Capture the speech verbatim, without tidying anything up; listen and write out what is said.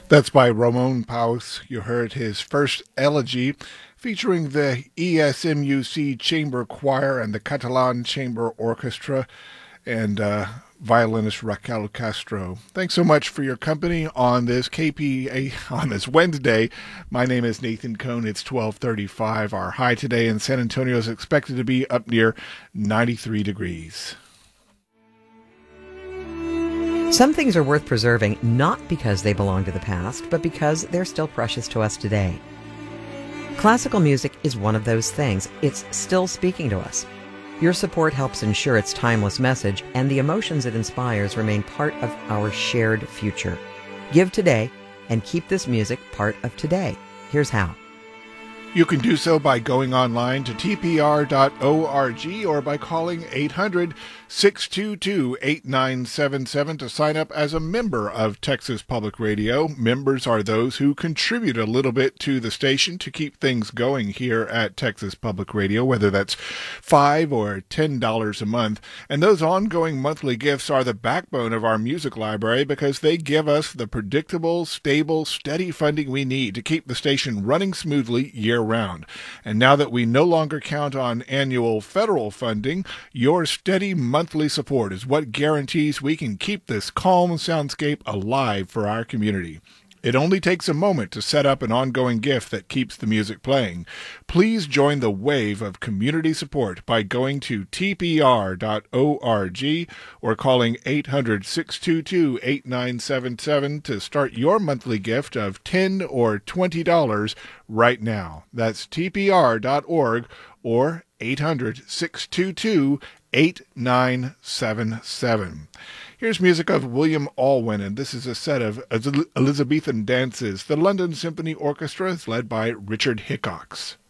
That's by Ramon Paus. You heard his first elegy featuring the E S M U C Chamber Choir and the Catalan Chamber Orchestra and uh, violinist Raquel Castro. Thanks so much for your company on this K P A on this Wednesday. My name is Nathan Cohn. It's twelve thirty-five. Our high today in San Antonio is expected to be up near ninety-three degrees. Some things are worth preserving not because they belong to the past, but because they're still precious to us today. Classical music is one of those things. It's still speaking to us. Your support helps ensure its timeless message and the emotions it inspires remain part of our shared future. Give today and keep this music part of today. Here's how. You can do so by going online to T P R dot org or by calling eight hundred, six two two, eight nine seven seven to sign up as a member of Texas Public Radio. Members are those who contribute a little bit to the station to keep things going here at Texas Public Radio, whether that's five dollars or ten dollars a month. And those ongoing monthly gifts are the backbone of our music library because they give us the predictable, stable, steady funding we need to keep the station running smoothly year round. And now that we no longer count on annual federal funding, your steady monthly support is what guarantees we can keep this calm soundscape alive for our community. It only takes a moment to set up an ongoing gift that keeps the music playing. Please join the wave of community support by going to T P R dot org or calling eight hundred, six two two, eight nine seven seven to start your monthly gift of ten dollars or twenty dollars right now. That's T P R dot org or eight hundred, six two two, eight nine seven seven. Here's music of William Alwyn, and this is a set of Elizabethan dances. The London Symphony Orchestra is led by Richard Hickox.